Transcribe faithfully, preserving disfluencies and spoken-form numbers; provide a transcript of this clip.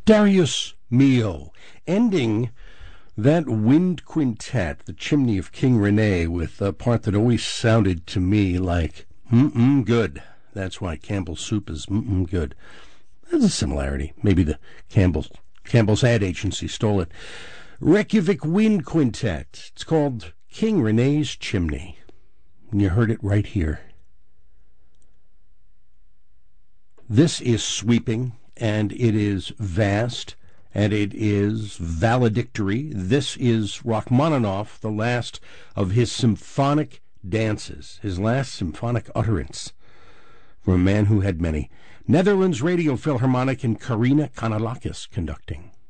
Darius Milhaud, ending that wind quintet, The Chimney of King Rene, with a part that always sounded to me like mm-mm good. That's why Campbell's soup is mm-mm good. There's a similarity. Maybe the Campbell's, Campbell's ad agency stole it. Reykjavik Wind Quintet. It's called King Rene's Chimney. And you heard it right here. This is sweeping, and it is vast, and it is valedictory. This is Rachmaninoff, the last of his symphonic dances, his last symphonic utterance, from a man who had many. Netherlands Radio Philharmonic and Karina Kanalakis conducting.